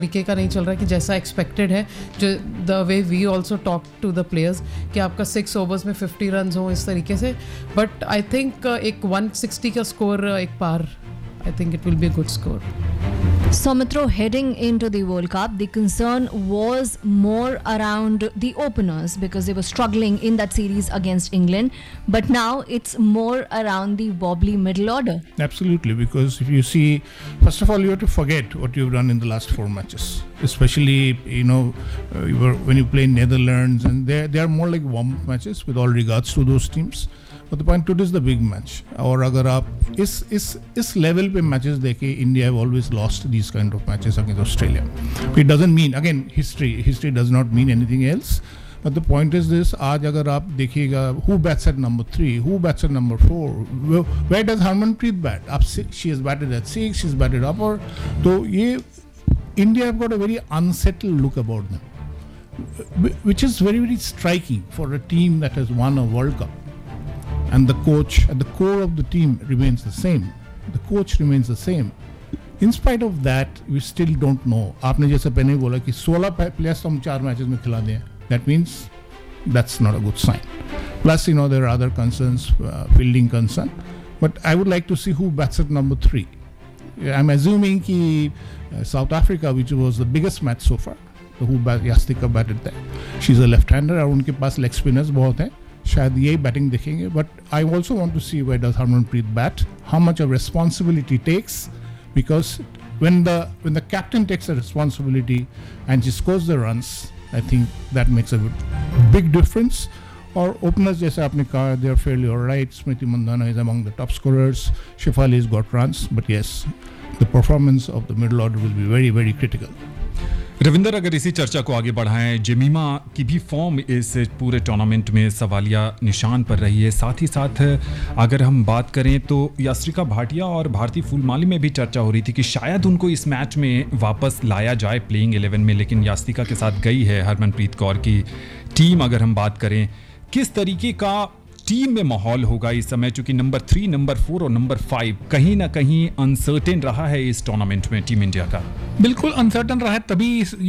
तरीके का नहीं चल रहा है कि जैसा एक्सपेक्टेड है, जो the way we also talk to the players कि आपका 6 ओवर्स में 50 रन हो इस तरीके से. बट आई थिंक एक 160 का स्कोर एक पार, I think it will be a good score. Soumitra, heading into the World Cup, the concern was more around the openers because they were struggling in that series against England. But now it's more around the wobbly middle order. Absolutely, because if you see, first of all, you have to forget what you've done in the last 4 matches. Especially, when you play Netherlands, and they are more like warm-up matches with all regards to those teams. But the point today is the big match. और अगर आप इस level पे matches देखें, India have always lost these kind of matches against Australia. It doesn't mean, again history does not mean anything else. But the point is this, आज अगर आप देखिएगा who bats at number 3, who bats at number 4, where does Harmanpreet bat? Up 6, she has batted at 6, she's batted up, और तो ये India have got a very unsettled look about them, which is very, very striking for a team that has won a World Cup. And the coach at the core of the team remains the same. The coach remains the same. In spite of that, we still don't know. आपने जैसे पहले बोला कि 16 players हम 4 matches में खिला दें. That means that's not a good sign. Plus, there are other concerns, fielding concern. But I would like to see who bats at number 3. I'm assuming कि South Africa, which was the biggest match so far, Yastika batted there. She's a left-hander और उनके पास leg spinners बहुत हैं. शायद यही batting देखेंगे. But I also want to C where does Harmanpreet bat, how much of responsibility takes, because when the captain takes a responsibility and she scores the runs, I think that makes a big difference. और openers जैसे आपने कहा, they are fairly alright. Smriti Mandhana is among the top scorers. Shefali has got runs, but yes, the performance of the middle order will be very, very critical. Ravinder, अगर इसी चर्चा को आगे बढ़ाएं, जेमिमा की भी फॉर्म इस पूरे टूर्नामेंट में सवालिया निशान पर रही है. साथ ही साथ अगर हम बात करें तो यास्त्रिका भाटिया और भारती फूलमाली में भी चर्चा हो रही थी कि शायद उनको इस मैच में वापस लाया जाए प्लेइंग 11 में, लेकिन यास्त्रिका के साथ गई है हरमनप्रीत कौर की टीम. अगर हम बात करें किस तरीके का टीम में माहौल होगा इस समय, चूंकि नंबर 3, नंबर 4 और नंबर 5 कहीं ना कहीं अनसर्टेन रहा है इस टूर्नामेंट में टीम इंडिया का. बिल्कुल अनसर्टन रहा है, तभी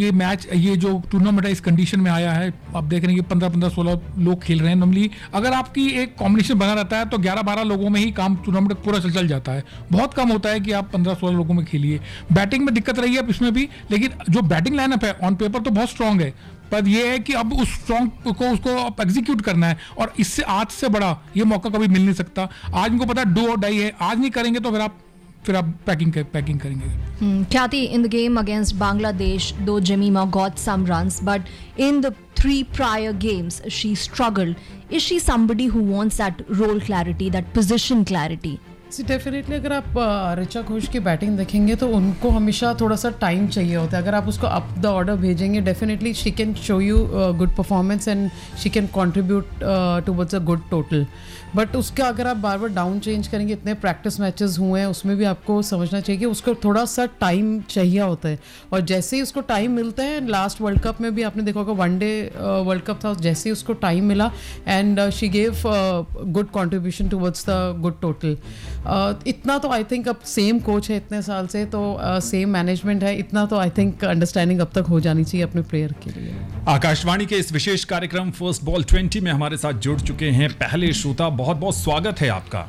ये जो टूर्नामेंट है इस कंडीशन में आया है. आप देख रहे हैं कि 15-16 लोग खेल रहे हैं. नॉर्मली अगर आपकी एक कॉम्बिनेशन बना रहता है तो 11-12 लोगों में ही काम टूर्नामेंट पूरा चल जाता है. बहुत कम होता है कि आप 15-16 लोगों में खेलिए. बैटिंग में दिक्कत रही है इसमें भी, लेकिन जो बैटिंग लाइनअप है ऑन पेपर तो बहुत स्ट्रांग है, पर ये है कि अब उस स्ट्रॉन्ग को उसको एग्जीक्यूट करना है, और इससे आज से बड़ा ये मौका कभी मिल नहीं सकता. आज इनको पता है डू और डाई है, आज नहीं करेंगे तो फिर आप पैकिंग करेंगे. Khyati, in the game against Bangladesh, though Jemima got some runs, but in the 3 prior games she struggled. Is she somebody who wants that role clarity, that position clarity? Definitely अगर आप ऋचा घोष की batting देखेंगे तो उनको हमेशा थोड़ा सा time चाहिए होता है. अगर आप उसको अप द ऑर्डर भेजेंगे, definitely she can show you good performance and she can contribute towards a good total. But उसका अगर आप बार बार डाउन चेंज करेंगे, इतने प्रैक्टिस मैचेस हुए हैं, उसमें भी आपको समझना चाहिए कि उसको थोड़ा सा टाइम चाहिए होता है. और जैसे ही उसको टाइम मिलता है, लास्ट वर्ल्ड कप में भी आपने देखा होगा, वनडे वर्ल्ड कप था, जैसे ही उसको टाइम मिला and she gave good contribution towards the good total. इतना तो आई थिंक अब सेम कोच है इतने साल से, तो सेम मैनेजमेंट है, इतना तो आई थिंक अंडरस्टैंडिंग अब तक हो जानी चाहिए अपने प्लेयर के लिए. आकाशवाणी के इस विशेष कार्यक्रम फर्स्ट बॉल 20 में हमारे साथ जुड़ चुके हैं पहले श्रोता. बहुत बहुत स्वागत है आपका.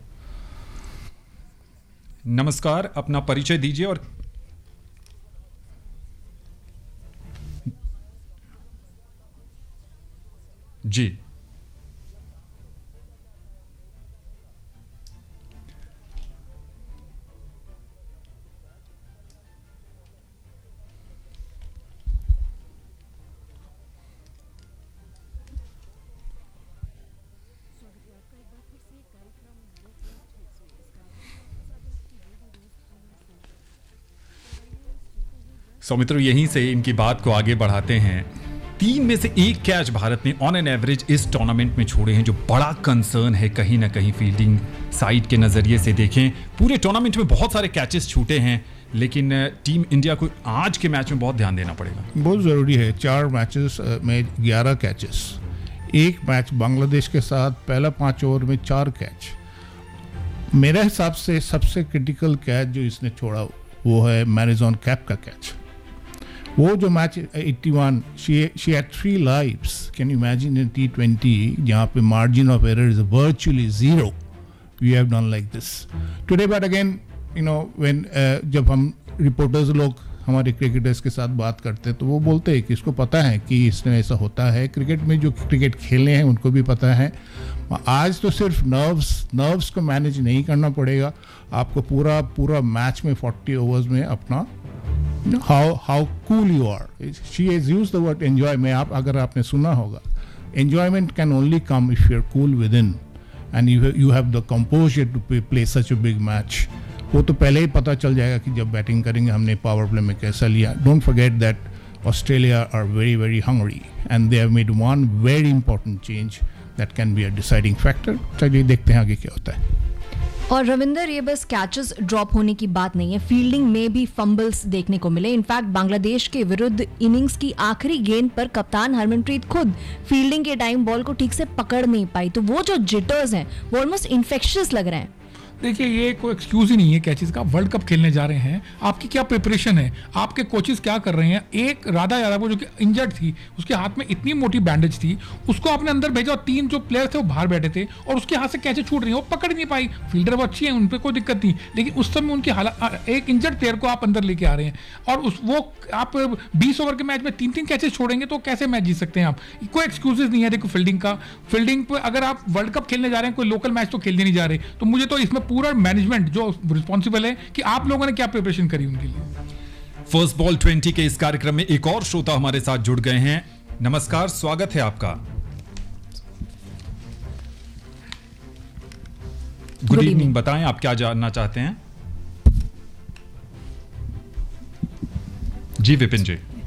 नमस्कार, अपना परिचय दीजिए. और जी, सौमित्र, यहीं से इनकी बात को आगे बढ़ाते हैं. 3 में से 1 कैच भारत ने ऑन एन एवरेज इस टूर्नामेंट में छोड़े हैं, जो बड़ा कंसर्न है कहीं ना कहीं फील्डिंग साइड के नजरिए से देखें. पूरे टूर्नामेंट में बहुत सारे कैचेस छूटे हैं, लेकिन टीम इंडिया को आज के मैच में बहुत ध्यान देना पड़ेगा. बहुत ज़रूरी है. 4 मैचेस में 11 कैचेस. एक मैच बांग्लादेश के साथ पहला 5 ओवर में 4 कैच. मेरे हिसाब से सबसे क्रिटिकल कैच जो इसने छोड़ा वो है मैरिजॉन कैप का कैच. वो जो match 81, she had 3 lives. Can you imagine in T20 जहाँ पे margin of error is virtually 0. We have done like this today, but again, you know, when जब हम रिपोर्टर्स लोग हमारे क्रिकेटर्स के साथ बात करते हैं तो वो बोलते हैं कि इसको पता है कि इसमें ऐसा होता है. क्रिकेट में जो क्रिकेट खेले हैं उनको भी पता है. आज तो सिर्फ नर्व्स को मैनेज नहीं करना पड़ेगा, आपको पूरा मैच में 40 ओवर्स में अपना how cool you are. She has used the word enjoy. में आप अगर आपने सुना होगा, enjoyment can only come if you are cool with in and you have the composer to play such a big match. वो तो पहले ही पता चल जाएगा कि जब बैटिंग करेंगे हमने पावर प्ले में कैसा लिया. Don't forget that Australia are very very hungry and they have made one very important change that can be a deciding factor. चलिए देखते हैं आगे क्या होता है. और रविंदर, ये बस कैचेस ड्रॉप होने की बात नहीं है, फील्डिंग में भी फंबल्स देखने को मिले. इनफैक्ट बांग्लादेश के विरुद्ध इनिंग्स की आखिरी गेंद पर कप्तान हरमनप्रीत खुद फील्डिंग के टाइम बॉल को ठीक से पकड़ नहीं पाई. तो वो जो जिटर्स हैं वो ऑलमोस्ट इन्फेक्शियस लग रहे हैं. देखिए, ये कोई एक्सक्यूज ही नहीं है कैचेस का. वर्ल्ड कप खेलने जा रहे हैं, आपकी क्या प्रिपरेशन है, आपके कोचेस क्या कर रहे हैं. एक राधा यादव जो कि इंजर्ड थी, उसके हाथ में इतनी मोटी बैंडेज थी, उसको आपने अंदर भेजा और 3 जो प्लेयर थे वो बाहर बैठे थे और उसके हाथ से कैचे छूट रही है, वो पकड़ नहीं पाई. फील्डर वो अच्छी है, उन पर कोई दिक्कत नहीं, लेकिन उस समय उनकी हालत, एक इंजर्ड प्लेयर को आप अंदर लेके आ रहे हैं और वो आप 20 ओवर के मैच में 3 कैचेस छोड़ेंगे तो कैसे मैच जीत सकते हैं आप. कोई एक्सक्यूजेस नहीं है. देखो, फील्डिंग पर अगर आप वर्ल्ड कप खेलने जा रहे हैं, कोई लोकल मैच तो खेलने नहीं जा रहे, तो मुझे तो इसमें पूरा मैनेजमेंट जो रिस्पॉन्सिबल है कि आप लोगों ने क्या प्रिपरेशन करी उनके लिए. फर्स्ट बॉल 20 के इस कार्यक्रम में एक और श्रोता हमारे साथ जुड़ गए हैं. नमस्कार, स्वागत है आपका. Good evening. बताएं आप क्या जानना चाहते हैं. जी विपिन जी.